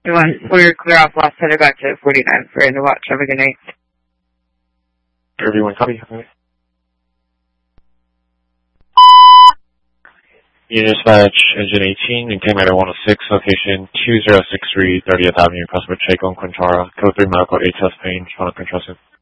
We're clear off lost, headed back to 49 for the watch. Have a good night. Everyone copy. Unit dispatch, engine 18, and Matter 106, location 2063 30th Avenue, Prospect Chaco, Quintara, code 3 medical 8 test pain, respond to Quintara.